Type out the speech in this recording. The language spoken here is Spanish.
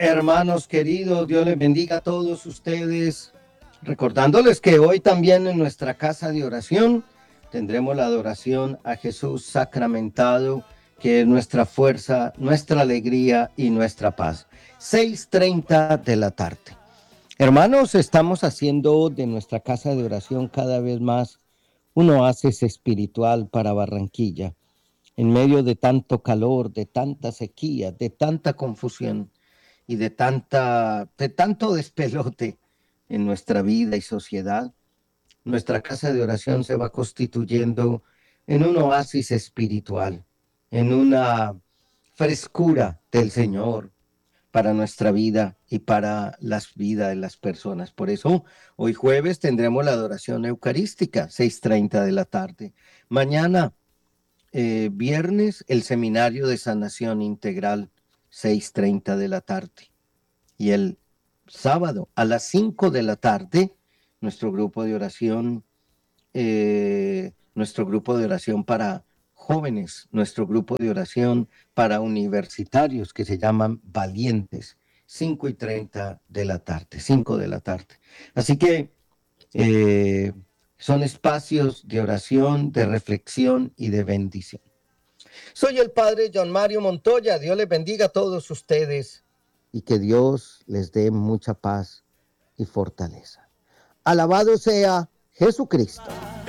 Hermanos queridos, Dios les bendiga a todos ustedes. Recordándoles que hoy también en nuestra casa de oración tendremos la adoración a Jesús sacramentado, que es nuestra fuerza, nuestra alegría y nuestra paz. 6:30 de la tarde. Hermanos, estamos haciendo de nuestra casa de oración cada vez más un oasis espiritual para Barranquilla. En medio de tanto calor, de tanta sequía, de tanta confusión y de tanto despelote en nuestra vida y sociedad, nuestra casa de oración se va constituyendo en un oasis espiritual, en una frescura del Señor para nuestra vida y para las vidas de las personas. Por eso, hoy jueves tendremos la adoración eucarística, 6:30 de la tarde. Mañana, viernes, el seminario de sanación integral, 6:30 de la tarde. Y el sábado a las 5 de la tarde, nuestro grupo de oración, nuestro grupo de oración para jóvenes, nuestro grupo de oración para universitarios que se llaman Valientes, 5:30 de la tarde, 5 de la tarde. Así que eh, son espacios de oración, de reflexión y de bendición. Soy el padre John Mario Montoya. Dios les bendiga a todos ustedes y que Dios les dé mucha paz y fortaleza. Alabado sea Jesucristo.